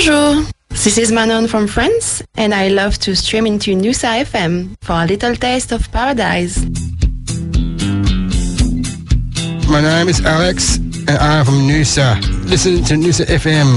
Bonjour, this is Manon from France, and I love to stream into Nusa FM for a little taste of paradise. My name is Alex, and I'm from Nusa. Listen to Nusa FM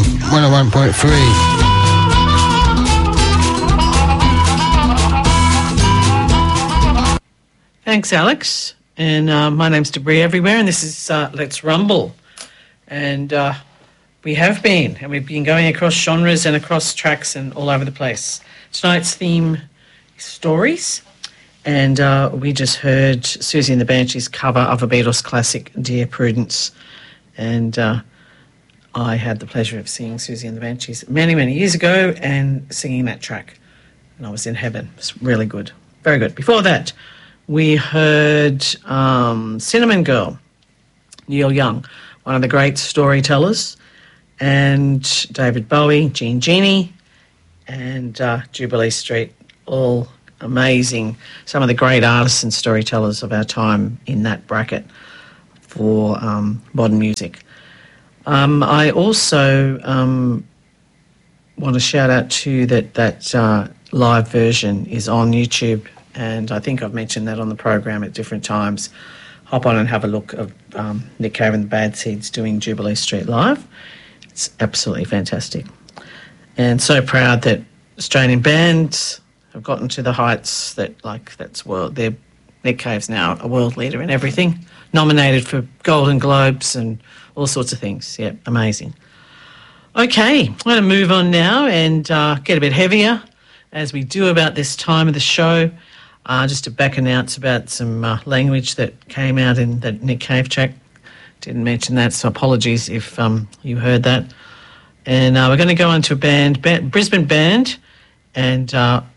101.3. Thanks, Alex. And my name's Debris Everywhere, and this is Let's Rumble. And we've been going across genres and across tracks and all over the place. Tonight's theme is stories, and we just heard Susie and the Banshees cover of a Beatles classic, Dear Prudence. And I had the pleasure of seeing Susie and the Banshees many, many years ago and singing that track. And I was in heaven. It was really good. Very good. Before that, we heard Cinnamon Girl, Neil Young, one of the great storytellers, and David Bowie, Jean Genie, and Jubilee Street, all amazing. Some of the great artists and storytellers of our time in that bracket for modern music. I also want to shout out to that live version is on YouTube, and I think I've mentioned that on the program at different times. Hop on and have a look of Nick Cave and the Bad Seeds doing Jubilee Street live. It's absolutely fantastic. And so proud that Australian bands have gotten to the heights that's world. Nick Cave's now a world leader in everything, nominated for Golden Globes and all sorts of things. Yeah, amazing. Okay, I'm going to move on now and get a bit heavier, as we do about this time of the show. Just to back announce about some language that came out in the Nick Cave track. Didn't mention that, so apologies if you heard that. And we're going to go on to a Brisbane band, and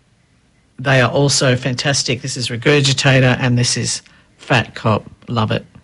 they are also fantastic. This is Regurgitator, and this is Fat Cop. Love it.